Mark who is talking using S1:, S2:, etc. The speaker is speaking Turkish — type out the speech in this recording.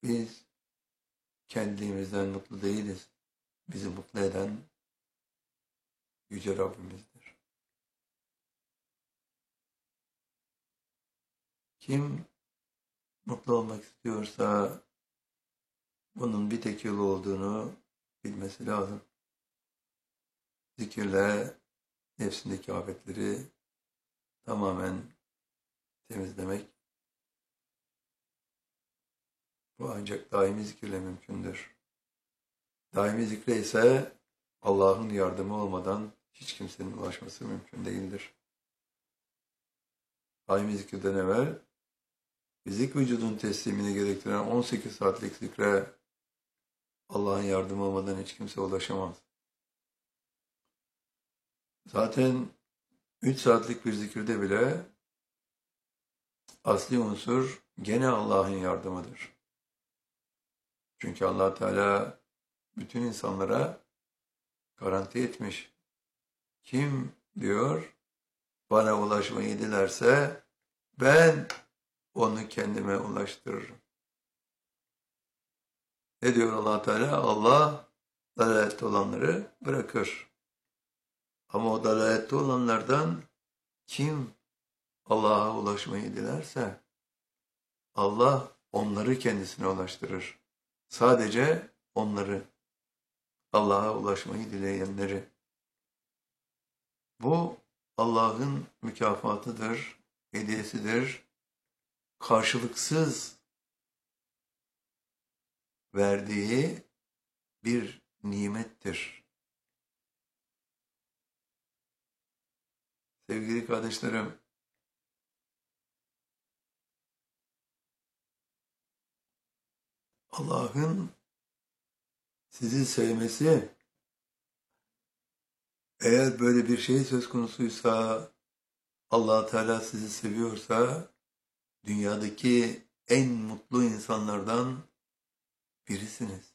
S1: Biz kendiliğimizden mutlu değiliz. Bizi mutlu eden Yüce Rabbimizdir. Kim mutlu olmak istiyorsa bunun bir tek yolu olduğunu bilmesi lazım. Zikirle nefsindeki afetleri tamamen temizlemek, bu ancak daimi zikirle mümkündür. Daimi zikre ise Allah'ın yardımı olmadan hiç kimsenin ulaşması mümkün değildir. Daimi zikirden evvel fizik vücudun teslimini gerektiren 18 saatlik zikre Allah'ın yardımı olmadan hiç kimse ulaşamaz. Zaten 3 saatlik bir zikirde bile asli unsur gene Allah'ın yardımıdır. Çünkü Allah Teala bütün insanlara garanti etmiş. Kim diyor bana ulaşmayı dilerse ben onu kendime ulaştırırım. Ne diyor Allah Teala? Allah dalalette olanları bırakır. Ama o dalalette olanlardan kim Allah'a ulaşmayı dilerse Allah onları kendisine ulaştırır. Sadece onları, Allah'a ulaşmayı dileyenleri. Bu Allah'ın mükafatıdır, hediyesidir. Karşılıksız verdiği bir nimettir. Sevgili kardeşlerim, Allah'ın sizi sevmesi, eğer böyle bir şey söz konusuysa, Allah Teala sizi seviyorsa, dünyadaki en mutlu insanlardan birisiniz.